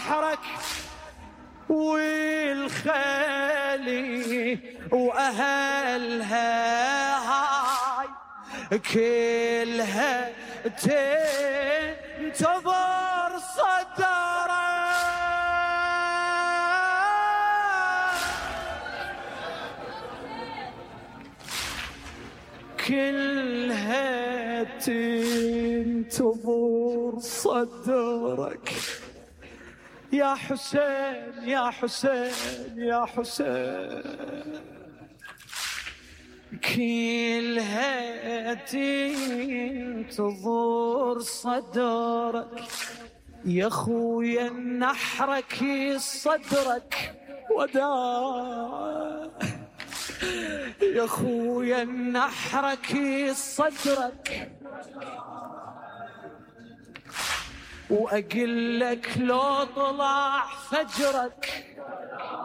نحرك والخالي وأهلها هاي كلها تنتظر صدرك، كلها تنتظر صدرك. يا حسين يا حسين يا حسين، كلها تنتظر صدرك. يا خويا نحرك صدرك وداع، يا خويا نحرك صدرك وأقول لك لو طلع فجرك